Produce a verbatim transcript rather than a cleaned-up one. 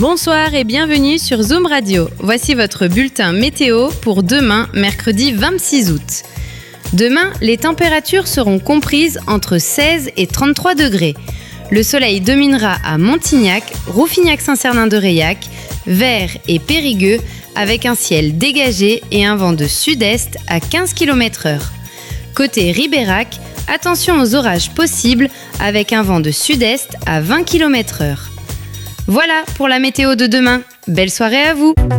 Bonsoir et bienvenue sur Zoom Radio. Voici votre bulletin météo pour demain, mercredi vingt-six août. Demain, les températures seront comprises entre seize et trente-trois degrés. Le soleil dominera à Montignac, Rouffignac-Saint-Cernin-de-Reilhac, Vert et Périgueux avec un ciel dégagé et un vent de sud-est à quinze kilomètres heure. Côté Ribérac, attention aux orages possibles avec un vent de sud-est à vingt kilomètres heure. Voilà pour la météo de demain. Belle soirée à vous!